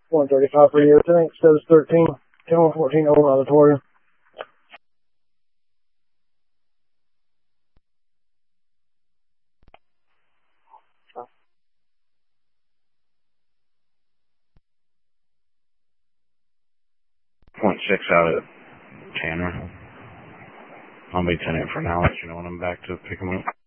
135 for you. Tank status 13, 10-114 over auditorium. .6 out at Tanner. I'll be 10-8 for now. Let you know when I'm back to pick him up.